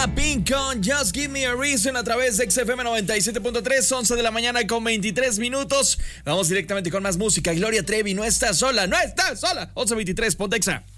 Dualipa, Pink con Just Give Me a Reason a través de XFM 97.3, 11 de la mañana con 23 minutos. Vamos directamente con más música. Gloria Trevi, no estás sola, no estás sola. 11:23, ponte Exa.